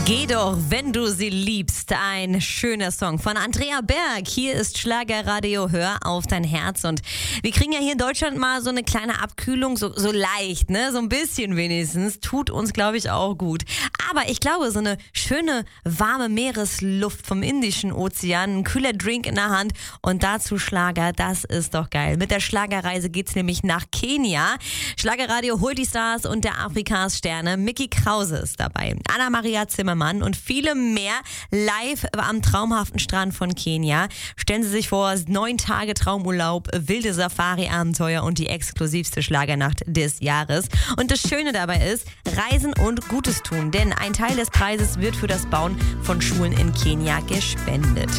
Geh doch, wenn du sie liebst. Ein schöner Song von Andrea Berg. Hier ist Schlagerradio, hör auf dein Herz. Und wir kriegen ja hier in Deutschland mal so eine kleine Abkühlung, so leicht, ne? So ein bisschen wenigstens. Tut uns, glaube ich, auch gut. Aber ich glaube, so eine schöne, warme Meeresluft vom Indischen Ozean, ein kühler Drink in der Hand und dazu Schlager, das ist doch geil. Mit der Schlagerreise geht's nämlich nach Kenia. Schlagerradio holt die Stars und der Afrikas Sterne. Mickey Krause ist dabei. Anna-Maria Zimmermann und viele mehr live am traumhaften Strand von Kenia. Stellen Sie sich vor, 9 Tage Traumurlaub, wilde Safari-Abenteuer und die exklusivste Schlagernacht des Jahres. Und das Schöne dabei ist, Reisen und Gutes tun, denn ein Teil des Preises wird für das Bauen von Schulen in Kenia gespendet.